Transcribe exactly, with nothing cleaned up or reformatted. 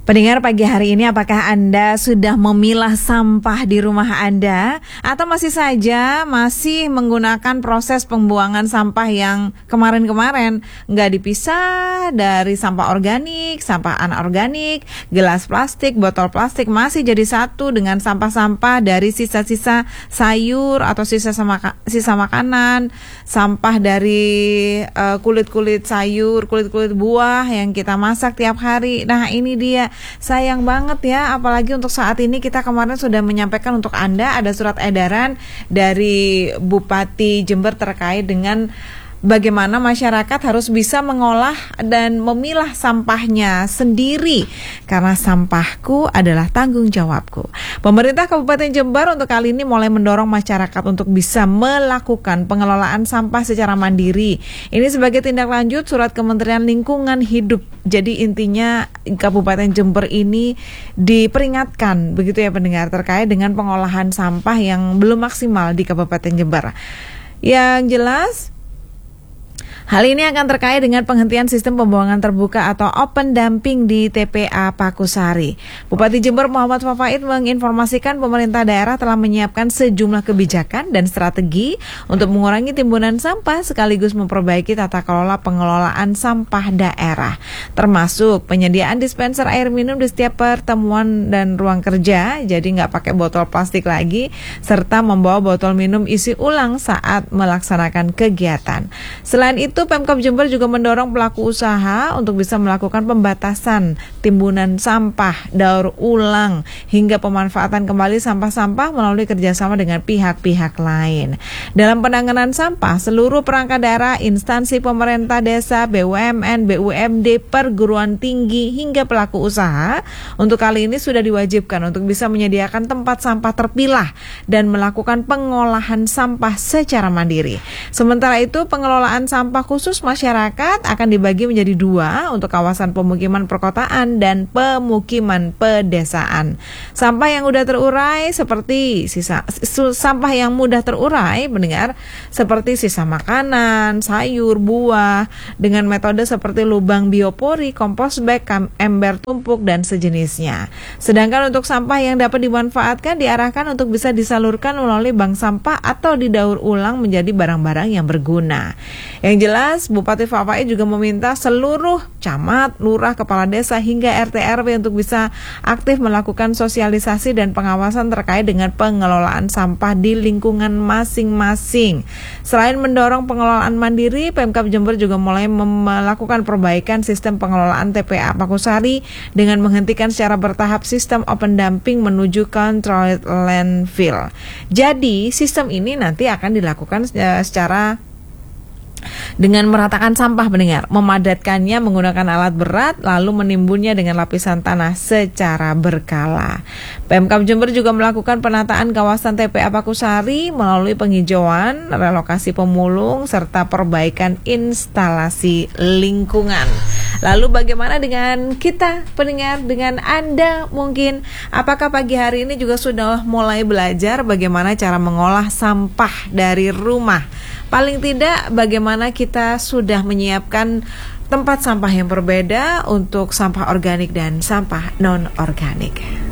Pendengar pagi hari ini, apakah Anda sudah memilah sampah di rumah Anda? Atau masih saja masih menggunakan proses pembuangan sampah yang kemarin-kemarin? Nggak dipisah dari sampah organik, sampah anorganik, gelas plastik, botol plastik masih jadi satu dengan sampah-sampah dari sisa-sisa sayur atau sisa maka- sisa makanan, sampah dari uh, kulit-kulit sayur, kulit-kulit buah yang kita masak tiap hari. Nah, ini dia. Sayang banget ya, apalagi untuk saat ini. Kita kemarin sudah menyampaikan untuk Anda ada surat edaran dari Bupati Jember terkait dengan bagaimana masyarakat harus bisa mengolah dan memilah sampahnya sendiri, karena sampahku adalah tanggung jawabku. Pemerintah Kabupaten Jember untuk kali ini mulai mendorong masyarakat untuk bisa melakukan pengelolaan sampah secara mandiri. Ini sebagai tindak lanjut surat Kementerian Lingkungan Hidup. Jadi intinya Kabupaten Jember ini diperingatkan, begitu ya pendengar, terkait dengan pengolahan sampah yang belum maksimal di Kabupaten Jember. Yang jelas, hal ini akan terkait dengan penghentian sistem pembuangan terbuka atau open dumping di T P A Pakusari. Bupati Jember Muhammad Fafaid menginformasikan pemerintah daerah telah menyiapkan sejumlah kebijakan dan strategi untuk mengurangi timbunan sampah sekaligus memperbaiki tata kelola pengelolaan sampah daerah, termasuk penyediaan dispenser air minum di setiap pertemuan dan ruang kerja, jadi nggak pakai botol plastik lagi, serta membawa botol minum isi ulang saat melaksanakan kegiatan. Selain itu, Pemkab Jember juga mendorong pelaku usaha untuk bisa melakukan pembatasan timbunan sampah, daur ulang, hingga pemanfaatan kembali sampah-sampah melalui kerjasama dengan pihak-pihak lain. Dalam penanganan sampah, seluruh perangkat daerah, instansi pemerintah desa, B U M N, B U M D, perguruan tinggi, hingga pelaku usaha untuk kali ini sudah diwajibkan untuk bisa menyediakan tempat sampah terpilah dan melakukan pengolahan sampah secara mandiri. Sementara itu, pengelolaan sampah khusus masyarakat akan dibagi menjadi dua untuk kawasan pemukiman perkotaan dan pemukiman pedesaan. Sampah yang mudah terurai seperti sisa sampah yang mudah terurai mendengar seperti sisa makanan, sayur, buah dengan metode seperti lubang biopori, kompos bag, ember tumpuk dan sejenisnya. Sedangkan untuk sampah yang dapat dimanfaatkan diarahkan untuk bisa disalurkan melalui bank sampah atau didaur ulang menjadi barang-barang yang berguna. Yang jelas, Bupati Fafaid juga meminta seluruh camat, lurah, kepala desa hingga R T R W untuk bisa aktif melakukan sosialisasi dan pengawasan terkait dengan pengelolaan sampah di lingkungan masing-masing. Selain mendorong pengelolaan mandiri, Pemkab Jember juga mulai melakukan perbaikan sistem pengelolaan T P A Pakusari dengan menghentikan secara bertahap sistem open dumping menuju controlled landfill. Jadi, sistem ini nanti akan dilakukan secara dengan meratakan sampah pendengar, memadatkannya menggunakan alat berat, lalu menimbunnya dengan lapisan tanah secara berkala. Pemkab Jember juga melakukan penataan kawasan T P A Pakusari melalui penghijauan, relokasi pemulung, serta perbaikan instalasi lingkungan. Lalu bagaimana dengan kita pendengar, dengan Anda mungkin? Apakah pagi hari ini juga sudah mulai belajar bagaimana cara mengolah sampah dari rumah? Paling tidak bagaimana kita sudah menyiapkan tempat sampah yang berbeda untuk sampah organik dan sampah non-organik.